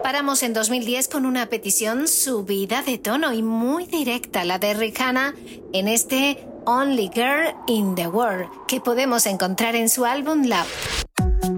Paramos en 2010 con una petición subida de tono y muy directa, la de Rihanna, en este Only Girl in the World, que podemos encontrar en su álbum Love.